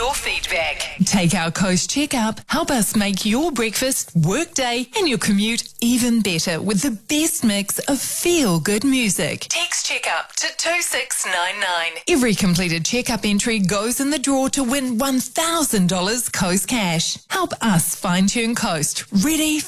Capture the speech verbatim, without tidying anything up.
your feedback. Take our Coast Checkup. Help us make your breakfast, workday and your commute even better with the best mix of feel-good music. Text Checkup to two six nine nine. Every completed checkup entry goes in the draw to win one thousand dollars Coast cash. Help us fine-tune Coast. Ready